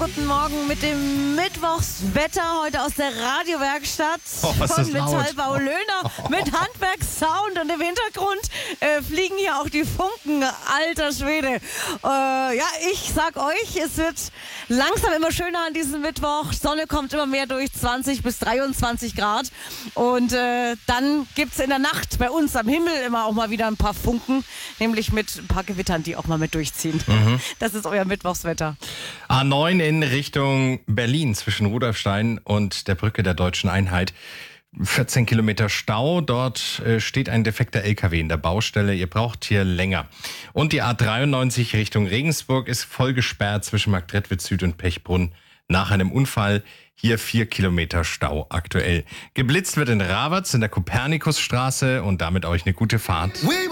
guten Morgen mit dem Mittwochswetter heute aus der Radiowerkstatt von Metallbau Löhner mit Handwerkssound und im Hintergrund fliegen hier auch die Funken, alter Schwede. Ich sag euch, es wird langsam immer schöner an diesem Mittwoch. Sonne kommt immer mehr durch, 20 bis 23 Grad und dann gibt's in der Nacht bei uns am Himmel immer auch mal wieder ein paar Funken, nämlich mit ein paar Gewittern, die auch mal mit durchziehen. Das ist euer Mittwochswetter. A9 in Richtung Berlin zwischen Rudolfstein und der Brücke der Deutschen Einheit. 14 Kilometer Stau. Dort steht ein defekter LKW in der Baustelle. Ihr braucht hier länger. Und die A93 Richtung Regensburg ist voll gesperrt zwischen Marktredwitz Süd und Pechbrunn nach einem Unfall. Hier 4 Kilometer Stau aktuell. Geblitzt wird in Ravatz in der Kopernikusstraße und damit euch eine gute Fahrt.